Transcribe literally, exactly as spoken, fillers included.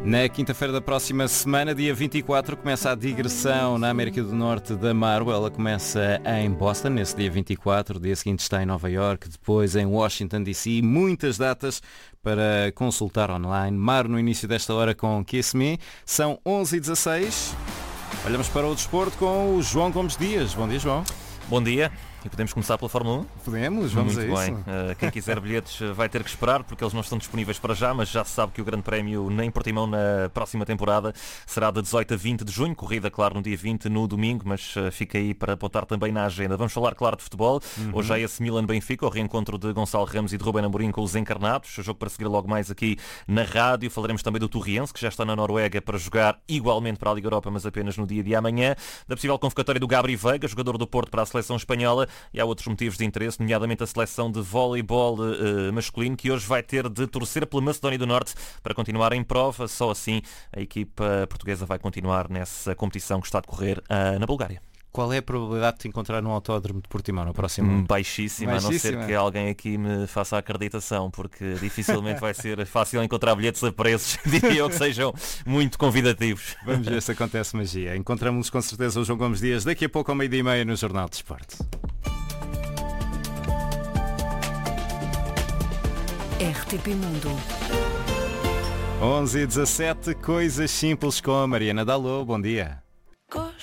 Na quinta-feira da próxima semana, dia vinte e quatro, começa a digressão na América do Norte da Marvel. Ela começa em Boston, nesse dia vinte e quatro, o dia seguinte está em Nova York, depois em Washington D C. Muitas datas para consultar online. Mar no início desta hora com Kiss Me. São onze e dezasseis. Olhamos para o desporto com o João Gomes Dias. Bom dia, João. Bom dia. E podemos começar pela Fórmula um? Podemos, vamos Muito a bem. isso. Uh, quem quiser bilhetes vai ter que esperar, porque eles não estão disponíveis para já, mas já se sabe que o Grande Prémio em Portimão na próxima temporada será de dezoito a vinte de junho, corrida, claro, no dia vinte, no domingo, mas uh, fica aí para apontar também na agenda. Vamos falar, claro, de futebol. Uhum. Hoje há esse Milan-Benfica, o reencontro de Gonçalo Ramos e de Rubén Amorim com os encarnados, o jogo para seguir logo mais aqui na rádio. Falaremos também do Torriense, que já está na Noruega para jogar igualmente para a Liga Europa, mas apenas no dia de amanhã. Da possível convocatória do Gabri Veiga, jogador do Porto para a seleção espanhola, e há outros motivos de interesse, nomeadamente a seleção de voleibol uh, masculino, que hoje vai ter de torcer pela Macedónia do Norte para continuar em prova. Só assim a equipa portuguesa vai continuar nessa competição que está a decorrer uh, na Bulgária. Qual é a probabilidade de te encontrar num autódromo de Portimão no próximo ano? Baixíssima, Baixíssima, a não ser que alguém aqui me faça a acreditação, porque dificilmente vai ser fácil encontrar bilhetes a preços, diria eu, que sejam muito convidativos. Vamos ver se acontece magia. Encontramos-nos com certeza o João Gomes Dias daqui a pouco ao meio-dia e meia no Jornal de Esporte. R T P Mundo. onze e dezassete, coisas simples com a Mariana Dalô. Bom dia. Gosto.